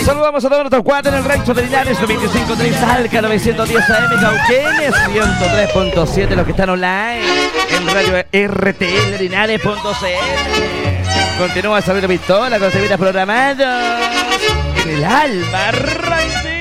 Saludamos a todos nuestros cuates en el rancho de Linares, 25.3 Talca, 910 AM, Cauquenes, 103.7, los que están online en radio rtlinares.cl. Continúa Sabrina Pistola con temas programados en el Alma.